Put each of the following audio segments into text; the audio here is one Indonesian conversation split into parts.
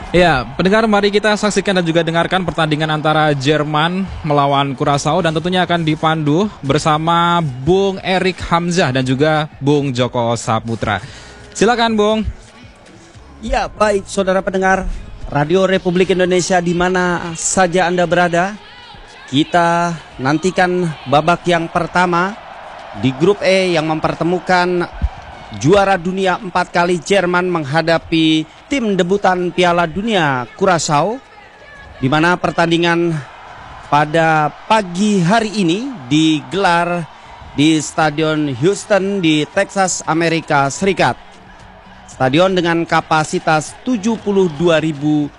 Ya, pendengar, mari kita saksikan dan juga dengarkan pertandingan antara Jerman melawan Kurasau dan tentunya akan dipandu bersama Bung Erik Hamzah dan juga Bung Joko Saputra. Silakan, Bung. Ya, baik saudara pendengar Radio Republik Indonesia di mana saja Anda berada. Kita nantikan babak yang pertama di grup E yang mempertemukan juara dunia 4 kali Jerman menghadapi tim debutan Piala Dunia Kurasau, di mana pertandingan pada pagi hari ini digelar di Stadion Houston di Texas, Amerika Serikat. Stadion dengan kapasitas 72.220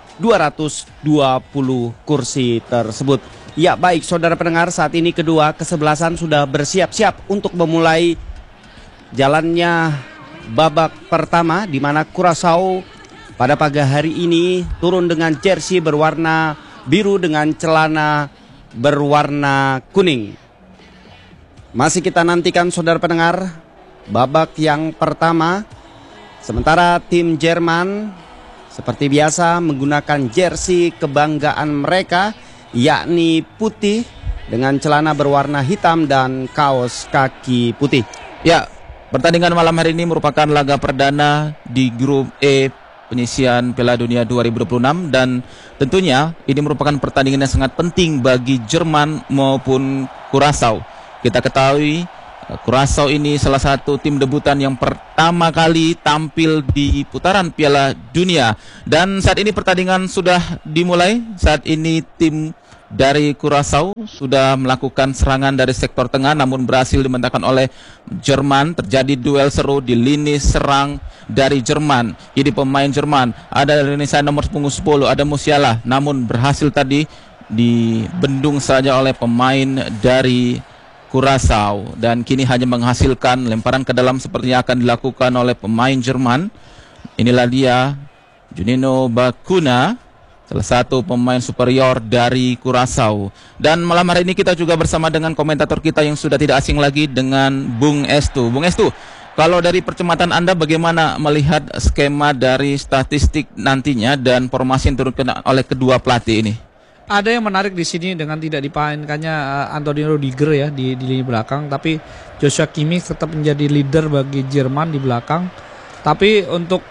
kursi tersebut. Ya, baik saudara pendengar, saat ini kedua kesebelasan sudah bersiap-siap untuk memulai jalannya babak pertama, di mana Kurasau pada pagi hari ini turun dengan jersey berwarna biru dengan celana berwarna kuning. Masih kita nantikan saudara pendengar babak yang pertama. Sementara tim Jerman seperti biasa menggunakan jersey kebanggaan mereka, yakni putih dengan celana berwarna hitam dan kaos kaki putih. Ya, pertandingan malam hari ini merupakan laga perdana di grup E penyisian Piala Dunia 2026 dan tentunya ini merupakan pertandingan yang sangat penting bagi Jerman maupun Kurasau. Kita ketahui Kurasau ini salah satu tim debutan yang pertama kali tampil di putaran Piala Dunia. Dan saat ini pertandingan sudah dimulai. Saat ini tim dari Kurasau sudah melakukan serangan dari sektor tengah, namun berhasil dimentahkan oleh Jerman. Terjadi duel seru di lini serang dari Jerman. Jadi pemain Jerman ada dari lini saya nomor punggung 10, ada Musiala, namun berhasil tadi dibendung saja oleh pemain dari Kurasau, dan kini hanya menghasilkan lemparan ke dalam sepertinya akan dilakukan oleh pemain Jerman. Inilah dia Junino Bakuna, salah satu pemain superior dari Kurasau. Dan malam hari ini kita juga bersama dengan komentator kita yang sudah tidak asing lagi dengan Bung Estu. Bung Estu, kalau dari percamatan Anda bagaimana melihat skema dari statistik nantinya dan formasi yang diturunkan oleh kedua pelatih ini? Ada yang menarik di sini dengan tidak dipainkannya Antonio Rudiger ya di lini belakang, tapi Joshua Kimmich tetap menjadi leader bagi Jerman di belakang. Tapi untuk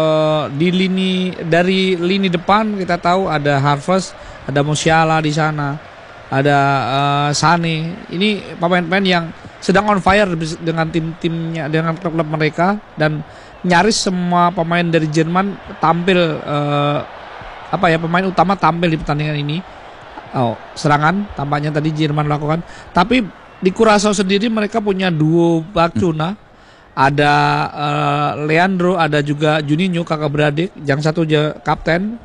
dari lini depan kita tahu ada Havertz, ada Musiala di sana, ada Sané. Ini pemain-pemain yang sedang on fire dengan tim-timnya, dengan klub-klub mereka, dan nyaris semua pemain dari Jerman tampil pemain utama tampil di pertandingan ini. Serangan tampaknya tadi Jerman lakukan. Tapi di Kurasau sendiri mereka punya duo Bakuna. Ada Leandro, ada juga Juninho, kakak beradik. Yang satu kapten.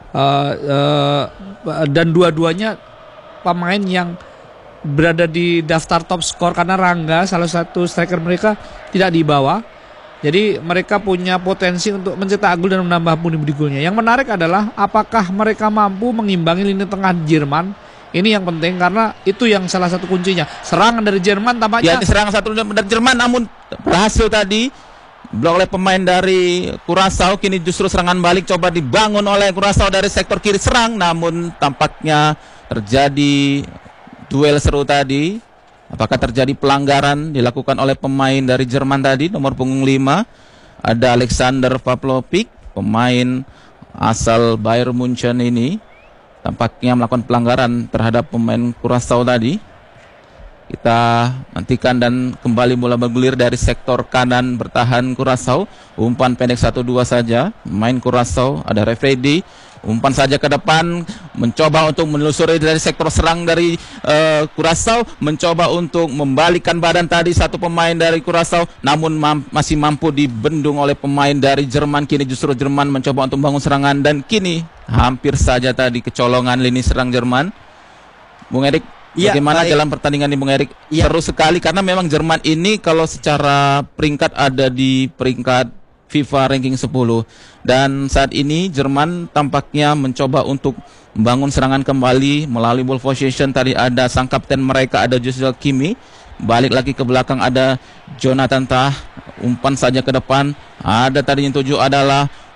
Dan dua-duanya pemain yang berada di daftar top skor karena Rangga, salah satu striker mereka, tidak dibawa. Jadi mereka punya potensi untuk mencetak gol dan menambah pundi-pundi golnya. Yang menarik adalah apakah mereka mampu mengimbangi lini tengah Jerman. Ini yang penting karena itu yang salah satu kuncinya. Serangan dari Jerman tampaknya. Ya, serangan satu dari Jerman namun berhasil tadi blok oleh pemain dari Kurasau. Kini justru serangan balik coba dibangun oleh Kurasau dari sektor kiri serang, namun tampaknya terjadi duel seru tadi. Apakah terjadi pelanggaran dilakukan oleh pemain dari Jerman tadi, nomor punggung 5. Ada Alexander Pavlovic, pemain asal Bayern Munchen ini. Tampaknya melakukan pelanggaran terhadap pemain Kurasau tadi. Kita nantikan dan kembali mulai bergulir dari sektor kanan bertahan Kurasau. Umpan pendek 1-2 saja. Main Kurasau, ada Refredi. Umpan saja ke depan, mencoba untuk menelusuri dari sektor serang dari Kurasau, mencoba untuk membalikkan badan tadi satu pemain dari Kurasau, namun masih mampu dibendung oleh pemain dari Jerman. Kini justru Jerman mencoba untuk membangun serangan dan kini hampir saja tadi kecolongan lini serang Jerman. Bung Erik, bagaimana jalan pertandingan ini, Bung Erik? Seru sekali karena memang Jerman ini kalau secara peringkat ada di peringkat FIFA ranking 10, dan saat ini Jerman tampaknya mencoba untuk membangun serangan kembali melalui ball possession. Tadi ada sang kapten mereka, ada Joshua Kimmich, balik lagi ke belakang ada Jonathan Tah, umpan saja ke depan. Ada tadi yang tujuh adalah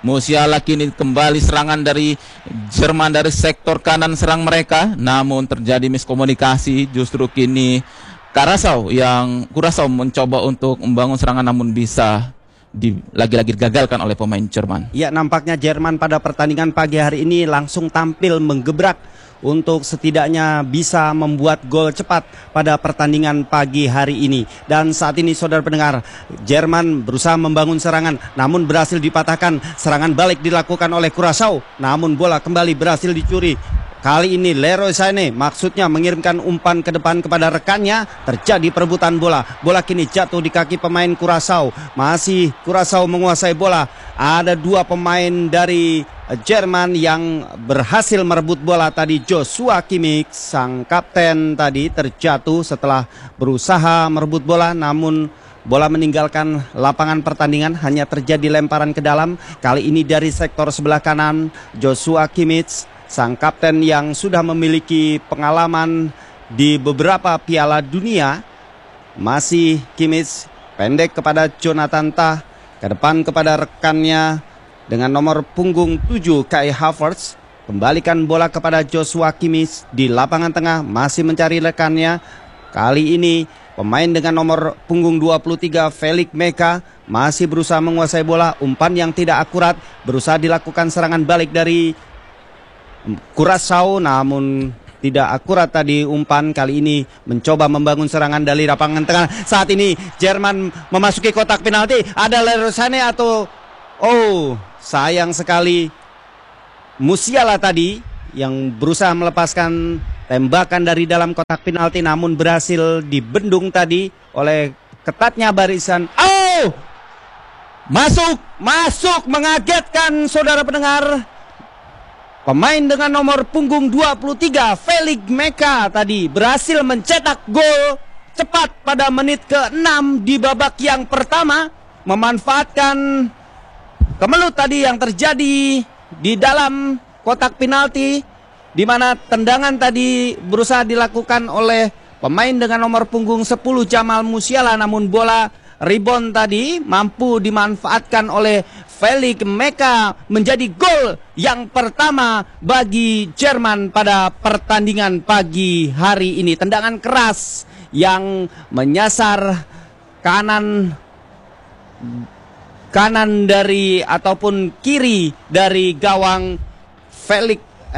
Musiala kini kembali serangan dari Jerman dari sektor kanan serang mereka, namun terjadi miskomunikasi. Justru kini Curaçao mencoba untuk membangun serangan namun bisa lagi-lagi digagalkan oleh pemain Jerman. Ya, nampaknya Jerman pada pertandingan pagi hari ini langsung tampil menggebrak untuk setidaknya bisa membuat gol cepat pada pertandingan pagi hari ini. Dan saat ini saudara pendengar, Jerman berusaha membangun serangan namun berhasil dipatahkan. Serangan balik dilakukan oleh Curaçao, namun bola kembali berhasil dicuri. Kali ini Leroy Sané maksudnya mengirimkan umpan ke depan kepada rekannya. Terjadi perebutan bola. Bola kini jatuh di kaki pemain Curaçao. Masih Curaçao menguasai bola. Ada dua pemain dari Jerman yang berhasil merebut bola tadi. Joshua Kimmich, sang kapten tadi, terjatuh setelah berusaha merebut bola, namun bola meninggalkan lapangan pertandingan. Hanya terjadi lemparan ke dalam. Kali ini dari sektor sebelah kanan, Joshua Kimmich, sang kapten yang sudah memiliki pengalaman di beberapa piala dunia. Masih Kimmich, pendek kepada Jonathan Tah, ke depan kepada rekannya dengan nomor punggung 7 Kai Havertz. Kembalikan bola kepada Joshua Kimmich di lapangan tengah, masih mencari rekannya. Kali ini pemain dengan nomor punggung 23 Felix Meka masih berusaha menguasai bola. Umpan yang tidak akurat, berusaha dilakukan serangan balik dari Curaçao, namun tidak akurat tadi umpan. Kali ini mencoba membangun serangan dari lapangan tengah. Saat ini Jerman memasuki kotak penalti. Ada Leroy Sané atau sayang sekali Musiala tadi yang berusaha melepaskan tembakan dari dalam kotak penalti, namun berhasil dibendung tadi oleh ketatnya barisan. Masuk mengagetkan saudara pendengar. Pemain dengan nomor punggung 23 Felix Meka tadi berhasil mencetak gol cepat pada menit ke-6 di babak yang pertama, memanfaatkan kemelut tadi yang terjadi di dalam kotak penalti, di mana tendangan tadi berusaha dilakukan oleh pemain dengan nomor punggung 10 Jamal Musiala, namun bola rebound tadi mampu dimanfaatkan oleh Felix Meka menjadi gol yang pertama bagi Jerman pada pertandingan pagi hari ini. Tendangan keras yang menyasar kanan dari ataupun kiri dari gawang Felix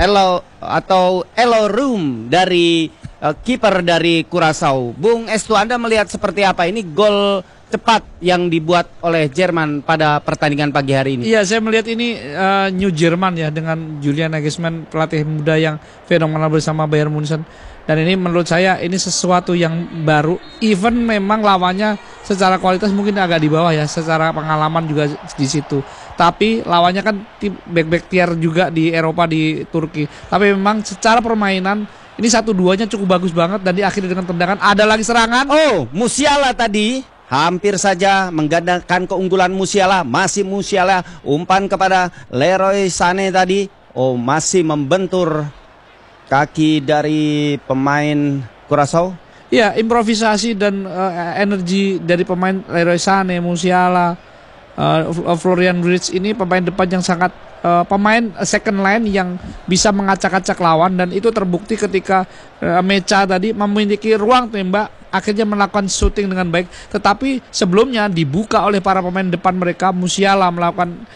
Elorum dari kiper dari Curaçao. Bung Estu, Anda melihat seperti apa ini gol cepat yang dibuat oleh Jerman pada pertandingan pagi hari ini? Iya, saya melihat ini New Jerman ya, dengan Julian Nagelsmann, pelatih muda yang fenomenal bersama Bayern Munchen. Dan ini menurut saya ini sesuatu yang baru. Even memang lawannya secara kualitas mungkin agak di bawah ya, secara pengalaman juga di situ. Tapi lawannya kan tim back tier juga di Eropa, di Turki. Tapi memang secara permainan ini 1-2-nya cukup bagus banget, dan diakhiri dengan tendangan. Ada lagi serangan. Musiala tadi hampir saja menggandakan keunggulan Musiala. Masih Musiala, umpan kepada Leroy Sané tadi. Masih membentur kaki dari pemain Curaçao. Ya, improvisasi dan energi dari pemain Leroy Sané, Musiala, Florian Wirtz ini pemain depan yang sangat pemain second line yang bisa mengacak-acak lawan, dan itu terbukti ketika Mecha tadi memiliki ruang tembak, akhirnya melakukan shooting dengan baik. Tetapi sebelumnya dibuka oleh para pemain depan mereka. Musiala melakukan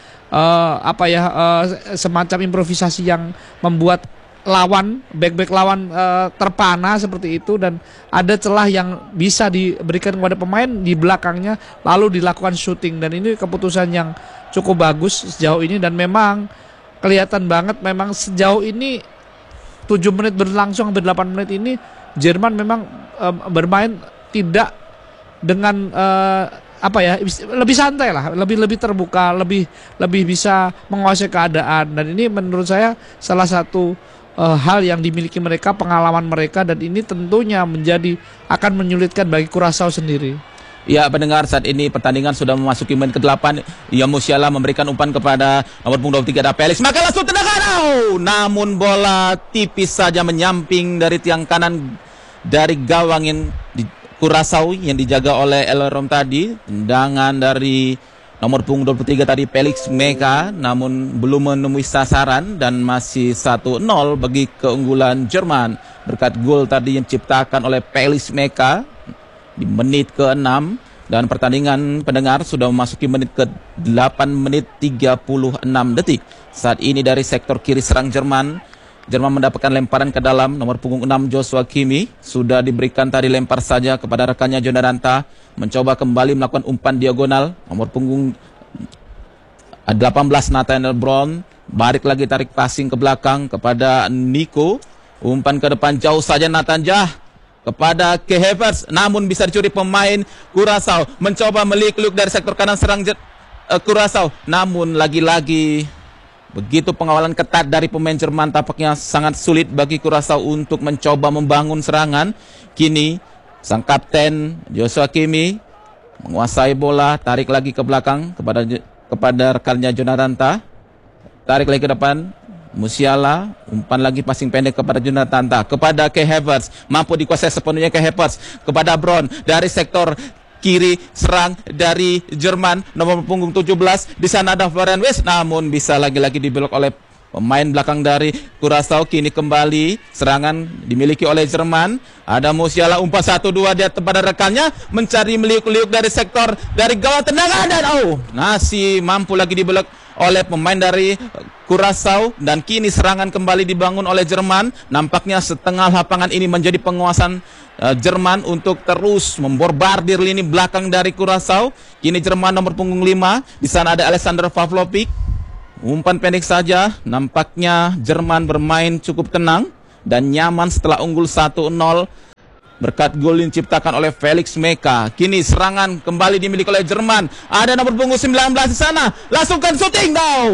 semacam improvisasi yang membuat lawan, back lawan terpana seperti itu, dan ada celah yang bisa diberikan kepada pemain di belakangnya, lalu dilakukan shooting. Dan ini keputusan yang cukup bagus sejauh ini, dan memang kelihatan banget memang sejauh ini 7 menit berlangsung hampir 8 menit ini Jerman memang bermain tidak dengan lebih santai lah, lebih terbuka, lebih bisa menguasai keadaan. Dan ini menurut saya salah satu hal yang dimiliki mereka, pengalaman mereka, dan ini tentunya akan menyulitkan bagi Curaçao sendiri. Ya, pendengar, saat ini pertandingan sudah memasuki menit ke-8. Musiala memberikan umpan kepada nomor punggung 23 ada Felix. Maka langsung tendangan. Namun bola tipis saja menyamping dari tiang kanan dari gawang yang di Curaçao yang dijaga oleh Elorum tadi. Tendangan dari Nomor punggung 23 tadi Felix Meka, namun belum menemui sasaran dan masih 1-0 bagi keunggulan Jerman. Berkat gol tadi yang diciptakan oleh Felix Meka di menit ke-6, dan pertandingan pendengar sudah memasuki menit ke-8 menit 36 detik. Saat ini dari sektor kiri serang Jerman mendapatkan lemparan ke dalam. Nomor punggung 6 Joshua Kimmich sudah diberikan tadi lempar saja kepada rekannya Jonathan, mencoba kembali melakukan umpan diagonal. Nomor punggung 18 Nathaniel Brown balik lagi tarik passing ke belakang kepada Nico. Umpan ke depan jauh saja Nathan Jah kepada Kai Havertz, namun bisa dicuri pemain Curaçao. Mencoba meliuk-liuk dari sektor kanan serang Curaçao, namun lagi-lagi begitu pengawalan ketat dari pemain Jerman, tampaknya sangat sulit bagi Curaçao untuk mencoba membangun serangan. Kini sang kapten Joshua Kimmich menguasai bola, tarik lagi ke belakang kepada rekannya Jonathan Tah, tarik lagi ke depan Musiala, umpan lagi passing pendek kepada Jonathan Tah, kepada Kai Havertz, mampu dikuasai sepenuhnya Kai Havertz kepada Brown dari sektor kiri serang dari Jerman. Nomor punggung 17 di sana ada Florian Wirtz, namun bisa lagi-lagi dibelok oleh pemain belakang dari Curaçao. Kini kembali serangan dimiliki oleh Jerman. Ada Musiala, umpan 1-2 dia kepada rekannya, mencari meliuk-liuk dari sektor dari gawang tendangan, dan masih mampu lagi dibelok oleh pemain dari Curaçao. Dan kini serangan kembali dibangun oleh Jerman. Nampaknya setengah lapangan ini menjadi penguasaan Jerman untuk terus memborbardir lini belakang dari Curaçao. Kini Jerman nomor punggung 5, di sana ada Alexander Pavlovic. Umpan pendek saja. Nampaknya Jerman bermain cukup tenang dan nyaman setelah unggul 1-0 berkat gol yang diciptakan oleh Felix Meka. Kini serangan kembali dimiliki oleh Jerman. Ada nomor punggung 19 di sana. Langsungkan shooting.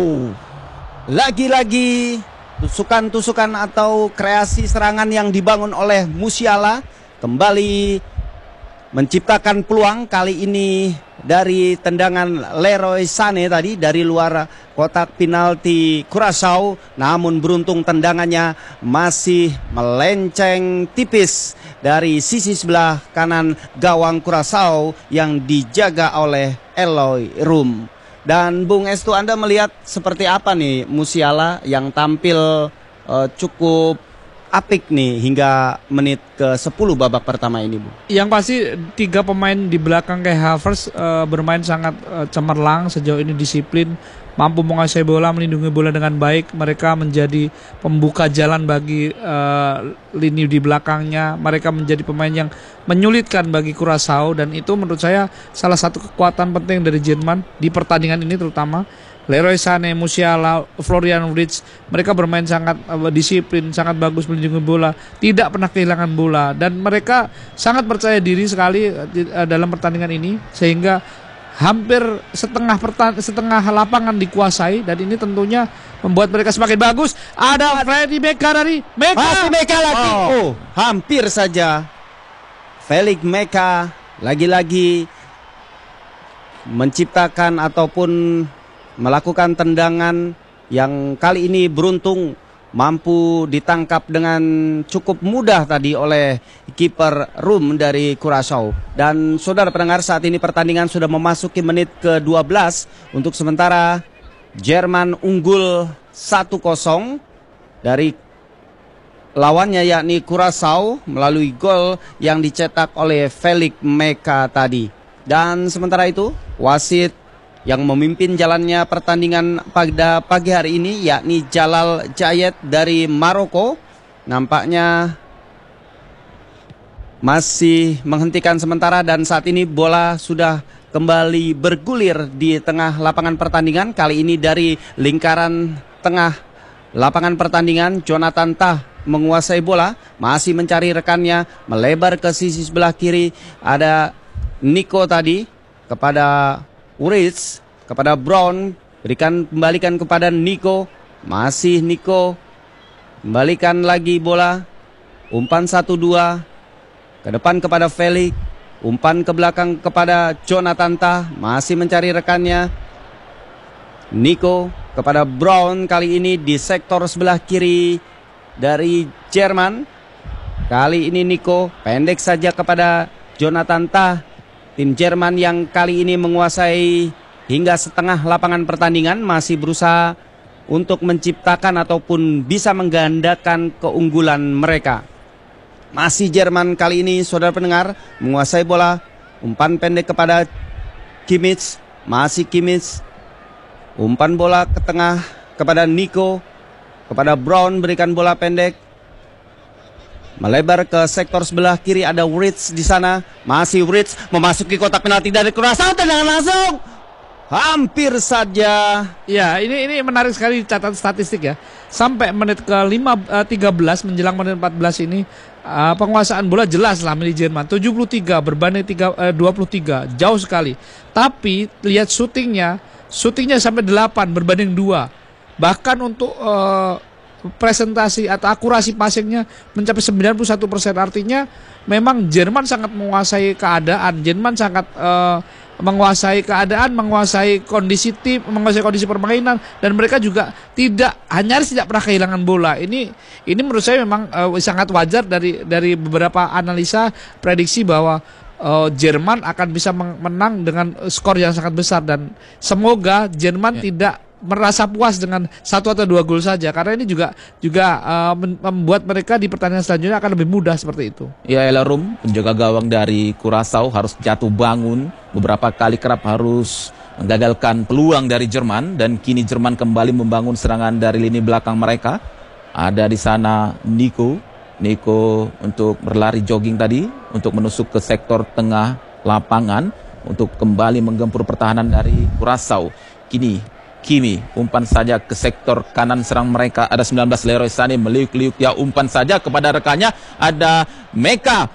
Lagi-lagi tusukan-tusukan atau kreasi serangan yang dibangun oleh Musiala kembali menciptakan peluang, kali ini dari tendangan Leroy Sané tadi dari luar kotak penalti Curaçao, namun beruntung tendangannya masih melenceng tipis dari sisi sebelah kanan gawang Curaçao yang dijaga oleh Eloy Room. Dan Bung Estu, Anda melihat seperti apa nih Musiala yang tampil cukup apik nih hingga menit ke-10 babak pertama ini, Bu? Yang pasti 3 pemain di belakang Kai Havertz bermain sangat cemerlang, sejauh ini disiplin, mampu menguasai bola, melindungi bola dengan baik. Mereka menjadi pembuka jalan bagi lini di belakangnya. Mereka menjadi pemain yang menyulitkan bagi Curaçao, dan itu menurut saya salah satu kekuatan penting dari Jerman di pertandingan ini, terutama Leroy Sané, Musiala, Florian Wirtz. Mereka bermain sangat disiplin, sangat bagus melindungi bola, tidak pernah kehilangan bola, dan mereka sangat percaya diri sekali dalam pertandingan ini, sehingga hampir setengah lapangan dikuasai, dan ini tentunya membuat mereka semakin bagus. Ada Freddy Meka dari Meka. Meka lagi. Hampir saja Felix Meka lagi-lagi menciptakan ataupun melakukan tendangan yang kali ini beruntung mampu ditangkap dengan cukup mudah tadi oleh kiper Room dari Curaçao. Dan saudara pendengar, saat ini pertandingan sudah memasuki menit ke-12. Untuk sementara Jerman unggul 1-0 dari lawannya, yakni Curaçao, melalui gol yang dicetak oleh Felix Meka tadi. Dan sementara itu wasit yang memimpin jalannya pertandingan pada pagi hari ini, yakni Jalal Jayed dari Maroko, nampaknya masih menghentikan sementara, dan saat ini bola sudah kembali bergulir di tengah lapangan pertandingan. Kali ini dari lingkaran tengah lapangan pertandingan, Jonathan Tah menguasai bola, masih mencari rekannya, melebar ke sisi sebelah kiri. Ada Nico tadi kepada Wirtz, kepada Brown, kembalikan kepada Nico, masih Nico, kembalikan lagi bola, umpan 1-2 ke depan kepada Felix, umpan ke belakang kepada Jonathan Tah, masih mencari rekannya, Nico kepada Brown, kali ini di sektor sebelah kiri dari Jerman. Kali ini Nico pendek saja kepada Jonathan Tah. Tim Jerman yang kali ini menguasai hingga setengah lapangan pertandingan masih berusaha untuk menciptakan ataupun bisa menggandakan keunggulan mereka. Masih Jerman kali ini, saudara pendengar, menguasai bola. Umpan pendek kepada Kimmich, masih Kimmich. Umpan bola ke tengah kepada Nico, kepada Brown, berikan bola pendek. Melebar ke sektor sebelah kiri, ada Writz di sana. Masih Writz memasuki kotak penalti dari Curaçao, tendangan langsung. Hampir saja. Ya, ini menarik sekali catatan statistik ya. Sampai menit ke 13 menjelang menit 14 ini penguasaan bola jelas lah milik Jerman. 73 berbanding 23, jauh sekali. Tapi lihat syutingnya sampai 8 berbanding 2. Bahkan untuk presentasi atau akurasi passingnya mencapai 91%. Artinya memang Jerman sangat menguasai keadaan. Jerman sangat menguasai keadaan, menguasai kondisi tim, menguasai kondisi permainan, dan mereka juga nyaris tidak pernah kehilangan bola. Ini menurut saya memang sangat wajar dari beberapa analisa prediksi bahwa Jerman akan bisa menang dengan skor yang sangat besar, dan semoga Jerman tidak merasa puas dengan 1 atau 2 gol saja, karena ini juga membuat mereka di pertandingan selanjutnya akan lebih mudah seperti itu. Ya, Elarum, penjaga gawang dari Curaçao harus jatuh bangun, beberapa kali kerap harus menggagalkan peluang dari Jerman, dan kini Jerman kembali membangun serangan dari lini belakang mereka. Ada di sana Nico untuk berlari jogging tadi untuk menusuk ke sektor tengah lapangan untuk kembali menggempur pertahanan dari Curaçao. Kini Kimi umpan saja ke sektor kanan serang mereka, ada 19 Leroy Sané meliuk-liuk, ya umpan saja kepada rekannya, ada Meka